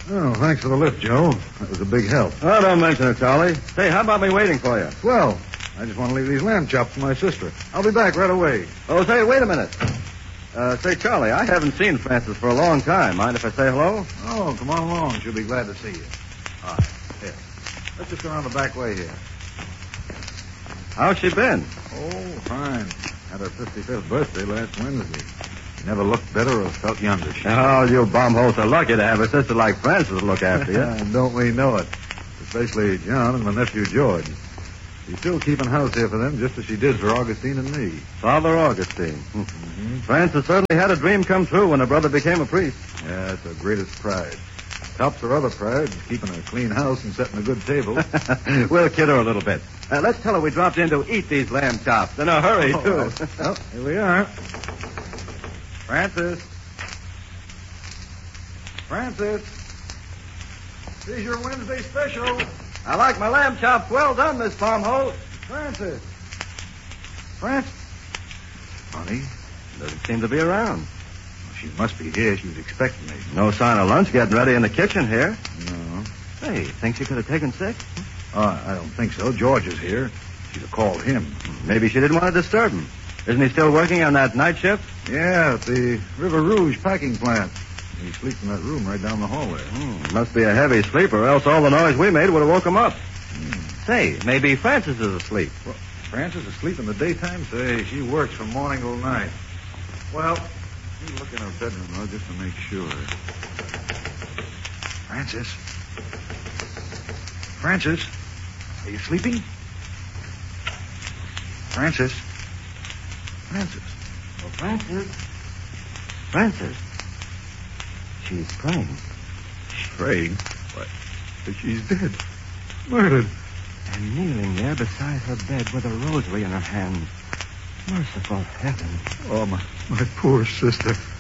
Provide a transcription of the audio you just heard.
Oh, thanks for the lift, Joe. That was a big help. Oh, don't mention it, Charlie. Say, how about me waiting for you? Well, I just want to leave these lamb chops for my sister. I'll be back right away. Oh, say, wait a minute. Say, Charlie, I haven't seen Frances for a long time. Mind if I say hello? Oh, come on along. She'll be glad to see you. All right. Here. Let's just go around the back way here. How's she been? Oh, fine. Had her 55th birthday last Wednesday. She never looked better or felt younger. Oh, you bumholes are lucky to have a sister like Frances to look after you. Don't we know it? Especially John and my nephew George. She's still keeping house here for them just as she did for Augustine and me. Father Augustine. Mm-hmm. Frances certainly had a dream come true when her brother became a priest. Yeah, that's her greatest pride. Tops her other pride, keeping a clean house and setting a good table. We'll kid her a little bit. Let's tell her we dropped in to eat these lamb chops. In a hurry, too. Well, here we are. Frances. Here's your Wednesday special. I like my lamb chops. Well done, Miss Farmhouse. Frances. Funny. Doesn't seem to be around. Well, she must be here. She was expecting me. No sign of lunch getting ready in the kitchen here. No. Hey, think she could have taken sick? I don't think so. George is here. She'd have called him. Maybe she didn't want to disturb him. Isn't he still working on that night shift? Yeah, at the River Rouge packing plant. He sleeps in that room right down the hallway. Must be a heavy sleeper, else all the noise we made would have woke him up. Say, maybe Frances is asleep. Well, Frances is asleep in the daytime? Say, she works from morning till night. Well, you look in her bedroom, though, just to make sure. Frances? Are you sleeping? Frances? Oh, Frances. She's praying. Praying? What? But she's dead. Murdered. And kneeling there beside her bed with a rosary in her hand. Merciful heaven. Oh, my poor sister.